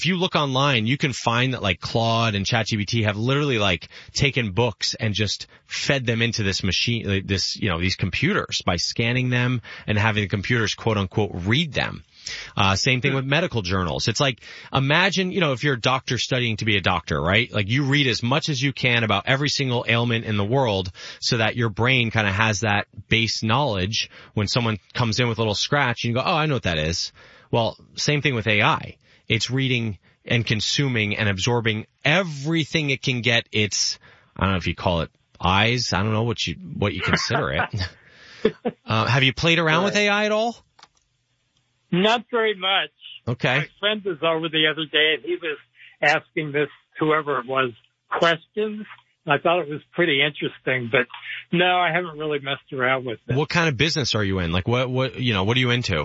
if you look online, you can find that like Claude and ChatGPT have literally like taken books and just fed them into this machine, like this, these computers by scanning them and having the computers quote unquote read them. Same thing with medical journals. It's like, imagine, if you're a doctor studying to be a doctor, right? Like you read as much as you can about every single ailment in the world so that your brain kind of has that base knowledge when someone comes in with a little scratch and you go, oh, I know what that is. Well, same thing with AI. It's reading and consuming and absorbing everything it can get its, I don't know if you call it eyes. I don't know what you consider it. Have you played around with AI at all? Not very much. Okay. My friend was over the other day and he was asking this, whoever it was, questions. I thought it was pretty interesting, but no, I haven't really messed around with it. What kind of business are you in? Like what are you into?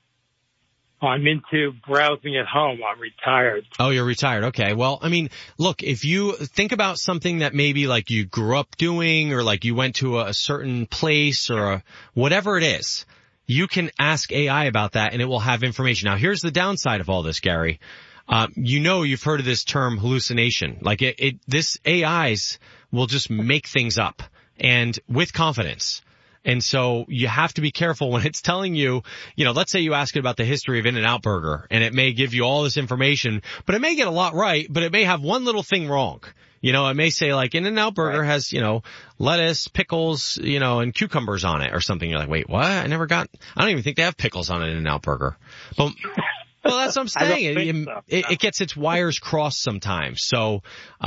I'm into browsing at home. I'm retired. Oh, you're retired. Okay. Well, I mean, look, if you think about something that maybe like you grew up doing or like you went to a certain place or whatever it is, you can ask AI about that and it will have information. Now, here's the downside of all this, Gary. You've heard of this term hallucination. Like this AIs will just make things up and with confidence. And so you have to be careful when it's telling you, let's say you ask it about the history of In-N-Out Burger and it may give you all this information, but it may get a lot right, but it may have one little thing wrong. It may say like In-N-Out Burger has, lettuce, pickles, and cucumbers on it or something. You're like, wait, what? I don't even think they have pickles on an In-N-Out Burger. But, well, that's what I'm saying. It gets its wires crossed sometimes. So,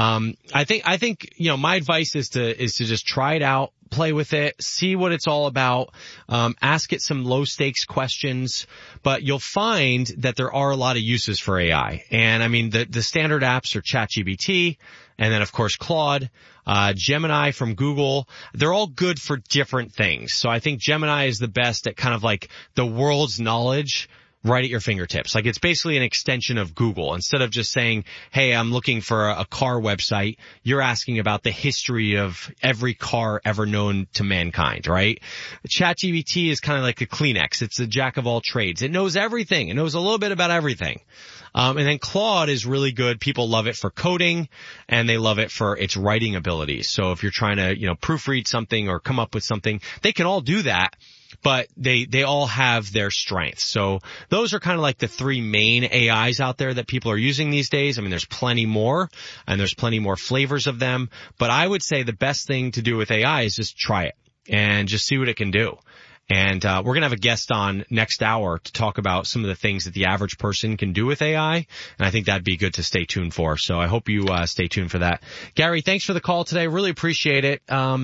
I think, my advice is to just try it out. Play with it, see what it's all about, ask it some low stakes questions, but you'll find that there are a lot of uses for AI. And I mean, the standard apps are ChatGPT and then of course Claude, Gemini from Google. They're all good for different things. So I think Gemini is the best at kind of like the world's knowledge right at your fingertips. Like it's basically an extension of Google. Instead of just saying, hey, I'm looking for a car website, you're asking about the history of every car ever known to mankind, right? ChatGPT is kind of like a Kleenex. It's a jack of all trades. It knows everything. It knows a little bit about everything. And then Claude is really good. People love it for coding and they love it for its writing abilities. So if you're trying to, proofread something or come up with something, they can all do that. But they all have their strengths. So those are kind of like the three main AIs out there that people are using these days. I mean, there's plenty more and there's plenty more flavors of them. But I would say the best thing to do with AI is just try it and just see what it can do. And we're going to have a guest on next hour to talk about some of the things that the average person can do with AI. And I think that'd be good to stay tuned for. So I hope you stay tuned for that. Gary, thanks for the call today. Really appreciate it.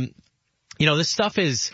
This stuff is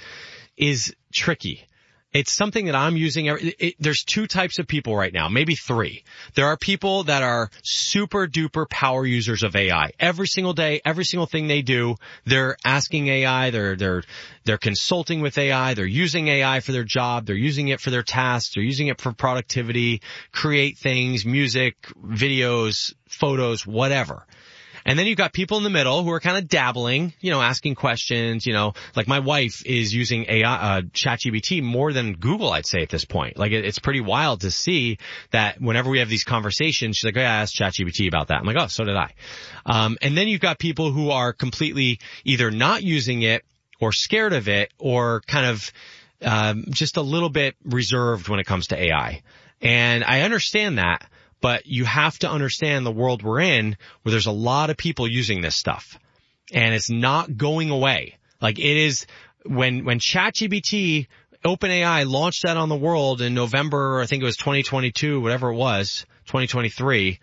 tricky. It's something that I'm using. There's two types of people right now, maybe three. There are people that are super duper power users of AI. Every single day, every single thing they do, they're asking AI, they're consulting with AI, they're using AI for their job, they're using it for their tasks, they're using it for productivity, create things, music, videos, photos, whatever. And then you've got people in the middle who are kind of dabbling, asking questions, like my wife is using AI, ChatGPT more than Google, I'd say at this point. Like it's pretty wild to see that whenever we have these conversations, she's like, oh, yeah, I asked ChatGPT about that. I'm like, oh, so did I. And then you've got people who are completely either not using it or scared of it or kind of, just a little bit reserved when it comes to AI. And I understand that. But you have to understand the world we're in where there's a lot of people using this stuff and it's not going away. Like it is when ChatGPT, OpenAI launched that on the world in November, I think it was 2022, whatever it was, 2023.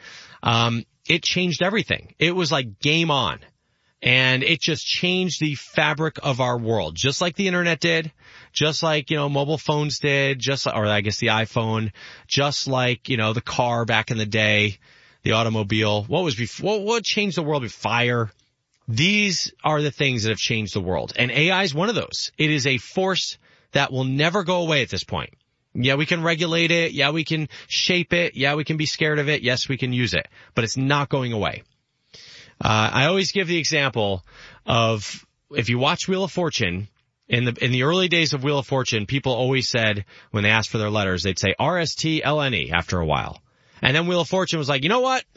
It changed everything. It was like game on. And it just changed the fabric of our world, just like the internet did, just like, mobile phones did, or I guess the iPhone, just like, the car back in the day, the automobile. What changed the world? Fire. These are the things that have changed the world. And AI is one of those. It is a force that will never go away at this point. Yeah, we can regulate it. Yeah, we can shape it. Yeah, we can be scared of it. Yes, we can use it, but it's not going away. I always give the example of if you watch Wheel of Fortune, in the early days of Wheel of Fortune, people always said when they asked for their letters, they'd say RSTLNE after a while. And then Wheel of Fortune was like, you know what?